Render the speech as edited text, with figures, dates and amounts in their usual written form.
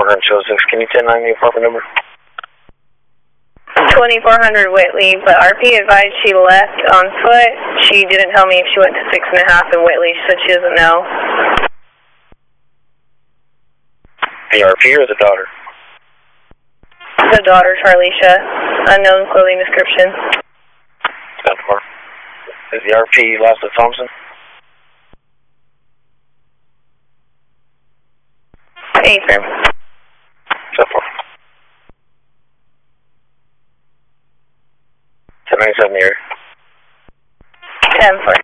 106. Can you 10-9 the apartment number? 2400 Whitley, but RP advised she left on foot. She didn't tell me if she went to 6.5 in Whitley. She said she doesn't know. The RP or the daughter? The daughter, Charlicia. Unknown clothing description. 10-4. Is the RP last at Thompson? 8-3. 10-4. 10-97 here. 10-4.